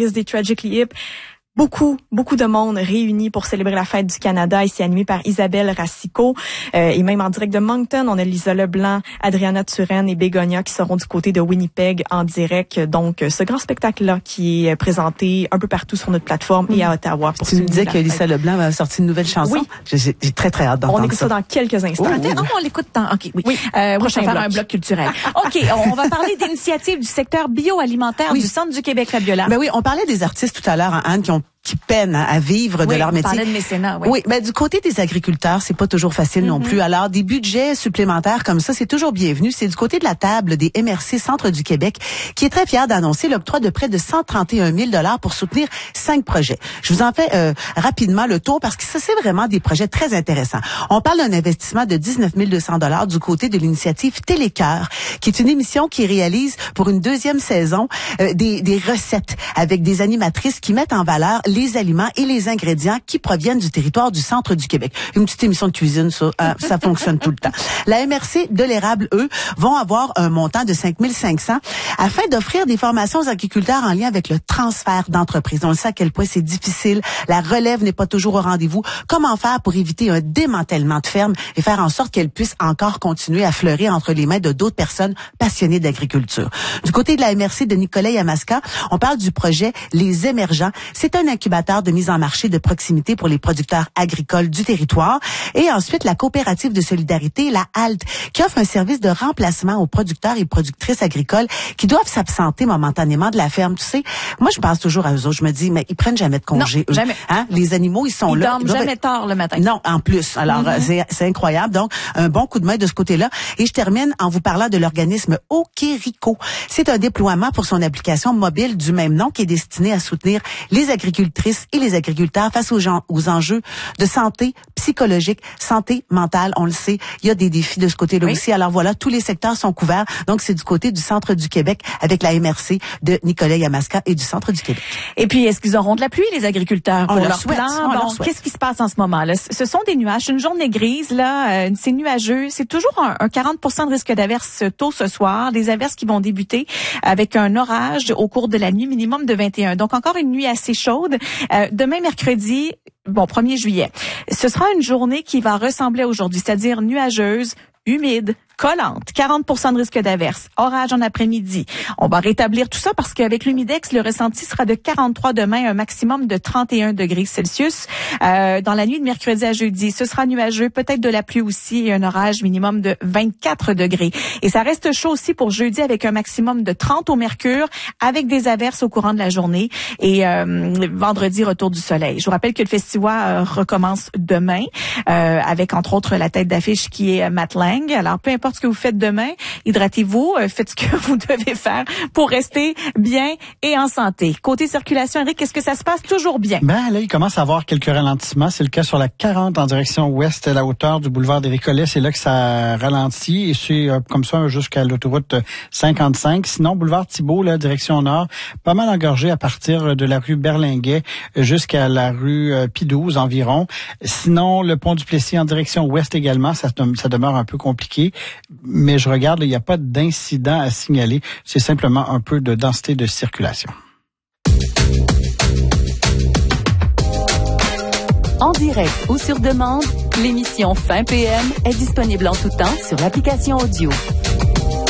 choriste des Tragically Hip. Beaucoup de monde réuni pour célébrer la fête du Canada et c'est animé par Isabelle Racicot. Et même en direct de Moncton, on a Lisa Leblanc, Adriana Turenne et Bégonia qui seront du côté de Winnipeg en direct. Donc, ce grand spectacle-là qui est présenté un peu partout sur notre plateforme et à Ottawa. Tu me disais que Lisa Leblanc va sortir une nouvelle chanson? Oui. J'ai très hâte d'entendre ça. On écoute ça dans quelques instants. On l'écoute dans... OK, oui. Prochain faire bloc. un bloc culturel. OK, on va parler d'initiatives du secteur bioalimentaire du Centre du Québec Fabiola. Ben oui, on parlait des artistes tout à l'heure, Anne, qui peinent à vivre de leur métier. On parlait de mécénat, Oui, ben du côté des agriculteurs, c'est pas toujours facile non plus. Alors, des budgets supplémentaires comme ça, c'est toujours bienvenu. C'est du côté de la table des MRC Centre du Québec qui est très fier d'annoncer l'octroi de près de 131 000 $ pour soutenir 5 projets. Je vous en fais rapidement le tour parce que ça, c'est vraiment des projets très intéressants. On parle d'un investissement de 19 200 $ du côté de l'initiative Télécœur, qui est une émission qui réalise pour une deuxième saison des recettes avec des animatrices qui mettent en valeur les aliments et les ingrédients qui proviennent du territoire du centre du Québec. Une petite émission de cuisine, ça fonctionne tout le temps. La MRC de l'érable, eux, vont avoir un montant de 5 500 afin d'offrir des formations aux agriculteurs en lien avec le transfert d'entreprise. On le sait à quel point c'est difficile. La relève n'est pas toujours au rendez-vous. Comment faire pour éviter un démantèlement de ferme et faire en sorte qu'elle puisse encore continuer à fleurir entre les mains de d'autres personnes passionnées d'agriculture. Du côté de la MRC de Nicolet-Yamaska, on parle du projet Les Émergents. C'est un incubateur de mise en marché de proximité pour les producteurs agricoles du territoire. Et ensuite, la coopérative de solidarité, la HALT, qui offre un service de remplacement aux producteurs et productrices agricoles qui doivent s'absenter momentanément de la ferme. Tu sais, moi, je pense toujours à eux autres. Je me dis, mais ils prennent jamais de congé, non, eux. Jamais. Hein? Les animaux, ils sont là. Ils dorment jamais tard le matin. Non, en plus. Alors, c'est incroyable. Donc, un bon coup de main de ce côté-là. Et je termine en vous parlant de l'organisme Okerico. C'est un déploiement pour son application mobile du même nom qui est destiné à soutenir les agricultrices et les agriculteurs face aux enjeux de santé psychologique, santé mentale. On le sait, il y a des défis de ce côté-là aussi. Alors voilà, tous les secteurs sont couverts. Donc, c'est du côté du Centre du Québec avec la MRC de Nicolet-Yamaska et du Centre du Québec. Et puis, est-ce qu'ils auront de la pluie, les agriculteurs, pour leur plan? Bon, qu'est-ce qui se passe en ce moment là? Ce sont des nuages. Une journée grise, là, c'est nuageux. C'est toujours un 40% de risque d'averse tôt ce soir. Des averses qui vont débuter avec un orage au cours de la nuit, minimum de 21. Donc, encore une nuit assez chaude. Demain, mercredi, 1er juillet, ce sera une journée qui va ressembler à aujourd'hui, c'est-à-dire nuageuse, humide, collante, 40% de risque d'averse, orage en après-midi. On va rétablir tout ça parce qu'avec l'humidex, le ressenti sera de 43 demain, un maximum de 31 degrés Celsius. Dans la nuit de mercredi à jeudi, ce sera nuageux, peut-être de la pluie aussi et un orage minimum de 24 degrés. Et ça reste chaud aussi pour jeudi avec un maximum de 30 au mercure, avec des averses au courant de la journée. Et vendredi, retour du soleil. Je vous rappelle que le festival recommence demain avec entre autres la tête d'affiche qui est Matt Lang. Alors, peu importe ce que vous faites demain, hydratez-vous, faites ce que vous devez faire pour rester bien et en santé. Côté circulation, Eric, est-ce que ça se passe toujours bien? Ben là, il commence à avoir quelques ralentissements. C'est le cas sur la 40 en direction ouest à la hauteur du boulevard des Récollets. C'est là que ça ralentit et c'est comme ça jusqu'à l'autoroute 55. Sinon, boulevard Thibault, là, direction nord, pas mal engorgé à partir de la rue Berlinguet jusqu'à la rue Pie-XII environ. Sinon, le pont du Plessis en direction ouest également, ça demeure un peu compliqué. Mais je regarde, il n'y a pas d'incident à signaler. C'est simplement un peu de densité de circulation. En direct ou sur demande, l'émission Fin PM est disponible en tout temps sur l'application audio.